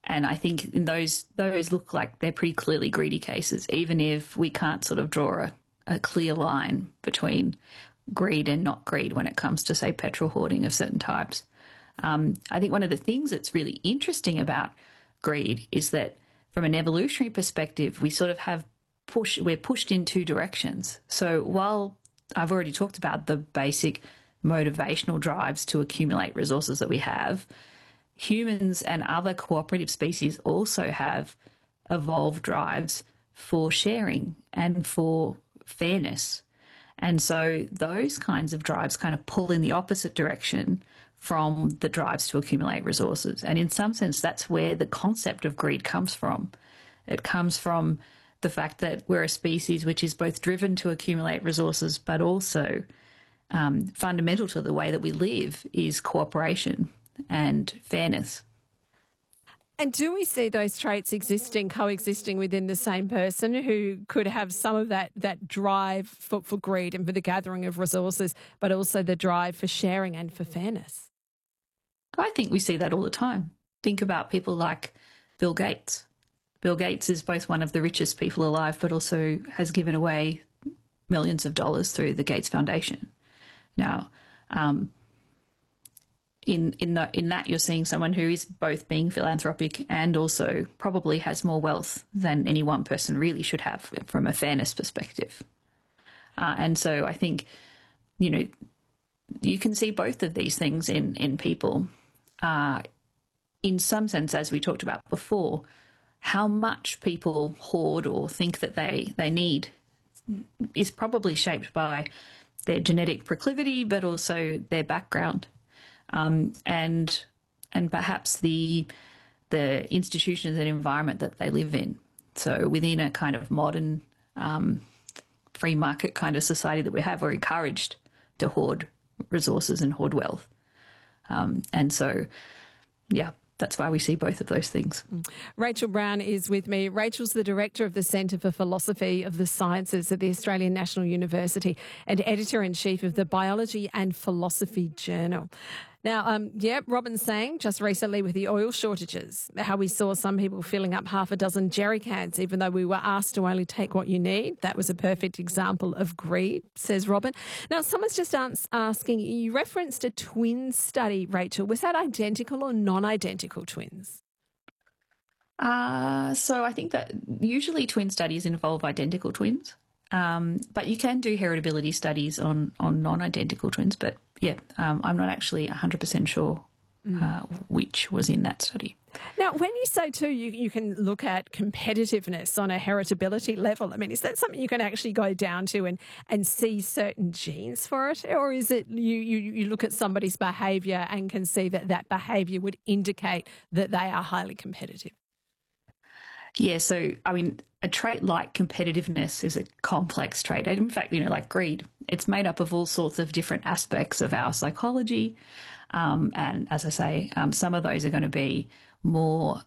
And I think in those look like they're pretty clearly greedy cases, even if we can't sort of draw a clear line between greed and not greed when it comes to, say, petrol hoarding of certain types. I think one of the things that's really interesting about greed is that from an evolutionary perspective, we sort of we're pushed in two directions. So while I've already talked about the basic motivational drives to accumulate resources that we have, humans and other cooperative species also have evolved drives for sharing and for fairness. And so those kinds of drives kind of pull in the opposite direction from the drives to accumulate resources. And in some sense, that's where the concept of greed comes from. It comes from the fact that we're a species which is both driven to accumulate resources, but also fundamental to the way that we live is cooperation and fairness. And do we see those traits coexisting within the same person who could have some of that drive for greed and for the gathering of resources, but also the drive for sharing and for fairness? I think we see that all the time. Think about people like Bill Gates. Bill Gates is both one of the richest people alive, but also has given away millions of dollars through the Gates Foundation. Now, in that you're seeing someone who is both being philanthropic and also probably has more wealth than any one person really should have from a fairness perspective. And so I think, you can see both of these things in people. In some sense, as we talked about before, how much people hoard or think that they need is probably shaped by their genetic proclivity, but also their background, and perhaps the institutions and environment that they live in. So within a kind of modern free market kind of society that we have, we're encouraged to hoard resources and hoard wealth. And so, yeah, that's why we see both of those things. Rachel Brown is with me. Rachel's the Director of the Centre for Philosophy of the Sciences at the Australian National University and Editor-in-Chief of the Biology and Philosophy Journal. Now, Robin's saying just recently with the oil shortages, how we saw some people filling up half a dozen jerry cans, even though we were asked to only take what you need. That was a perfect example of greed, says Robin. Now, someone's just asking, you referenced a twin study, Rachel. Was that identical or non-identical twins? So I think that usually twin studies involve identical twins. But you can do heritability studies on non-identical twins. But I'm not actually 100% sure which was in that study. Now, when you say too, you can look at competitiveness on a heritability level. I mean, is that something you can actually go down to and see certain genes for it? Or is it you look at somebody's behaviour and can see that behaviour would indicate that they are highly competitive? Yeah, so, I mean, a trait like competitiveness is a complex trait. In fact, like greed, it's made up of all sorts of different aspects of our psychology. And as I say, some of those are going to be more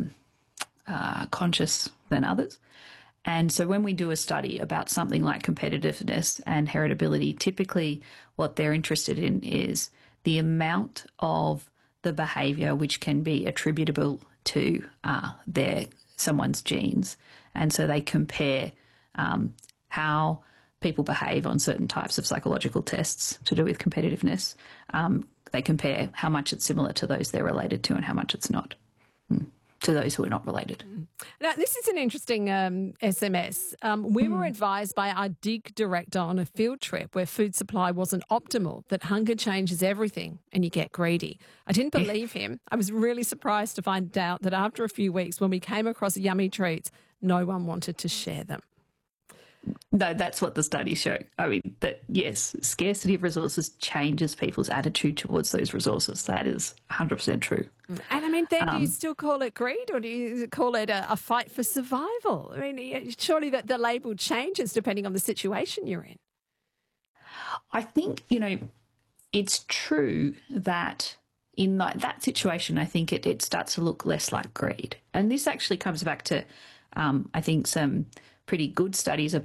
conscious than others. And so when we do a study about something like competitiveness and heritability, typically what they're interested in is the amount of the behaviour which can be attributable to someone's genes. And so they compare how people behave on certain types of psychological tests to do with competitiveness. They compare how much it's similar to those they're related to and how much it's not to those who are not related. Now, this is an interesting SMS. We were advised by our DIG director on a field trip where food supply wasn't optimal, that hunger changes everything and you get greedy. I didn't believe him. I was really surprised to find out that after a few weeks, when we came across yummy treats, no one wanted to share them. No, that's what the studies show. I mean, that yes, scarcity of resources changes people's attitude towards those resources. That is 100% true. And I mean, then do you still call it greed or do you call it a fight for survival? I mean, surely the label changes depending on the situation you're in. I think, it's true that in that situation, I think it starts to look less like greed. And this actually comes back to, I think, some pretty good studies